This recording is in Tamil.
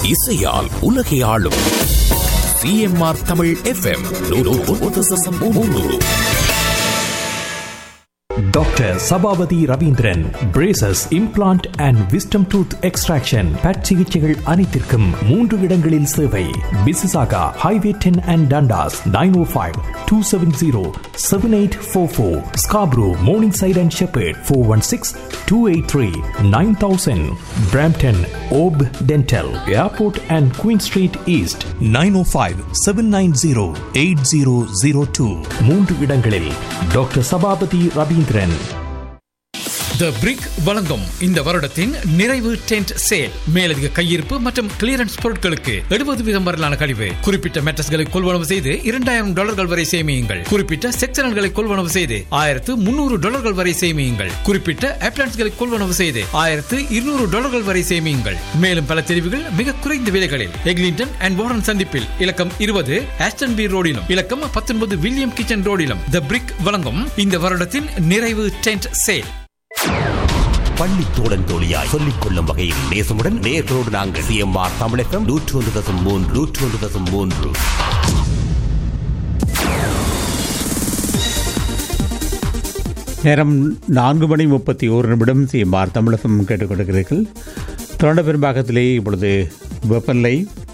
இசையால் உலகை ஆளும் CMR Tamil FM 101.3. Doctor Sabapathi Ravindran braces implant and wisdom tooth extraction but சிகிச்சைகள் அனைத்திற்கும் 3 இடங்களில் சேவை. பிசிசாகா highway 10 and Dundas 905-270-7844. Scarborough morning side and shepherd 416-283-9000. Brampton Hope dental airport and queen street east 905-790-8002. 3 இடங்களில் doctor Sabapathi Ravindran. The Brick வழங்கும் இந்த வருடத்தின் நிறைவு டென்ட் சேல். மேலதிக கையிருப்பு மற்றும் கிளியரன்ஸ் பொருட்களுக்கு 70% வரலான கழிவு. குறிப்பிட்ட மேட்ரஸ்களை கொள்வனவு செய்து $2,000 வரை சேமியுங்கள். குறிப்பிட்ட செக்ஷன்களை கொள்வனவு செய்து $1,300 வரை சேமியுங்கள். குறிப்பிட்ட அப்ளையன்ஸ்களை கொள்வனவு செய்து $1,200 வரை சேமியுங்கள். மேலும் பல தெரிவுகள் மிக குறைந்த விலைகளில் எக்லிங்டன் அண்ட் வாரன் சந்திப்பில் இலக்கம் 20 ஆஸ்டன் பி ரோடிலும் இலக்கம் 19 வில்லியம் கிச்சன் ரோடிலும் The Brick வழங்கும் இந்த வருடத்தின் நிறைவு டென்ட் சேல். பள்ளி தோழன் தோழியாய் சொல்லிக் கொள்ளும் வகையில் நேசமுடன் நேர்களோடு நாங்கள் சிஎம்ஆர் தமிழ் FM 101.3. நேரம் 4:31 சிஎம்ஆர் தமிழ் FM கேட்டுக்கொண்டிருக்கிறீர்கள். தொடர்ந்த பெரும்பாகத்திலே இப்பொழுது வெப்பநிலை